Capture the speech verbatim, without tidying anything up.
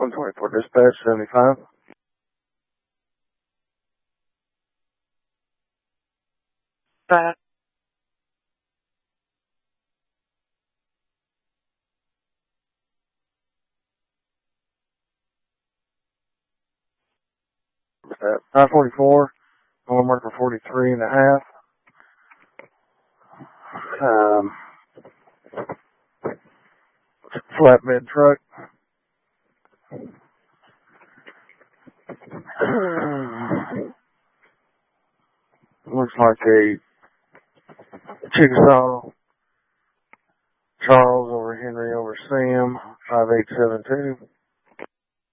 one twenty-four dispatch, seventy-five. Five. five forty-four, normal marker forty-three and a half. Um, flatbed truck. Looks like a Chickasaw, Charles over Henry over Sam, five eight seven two.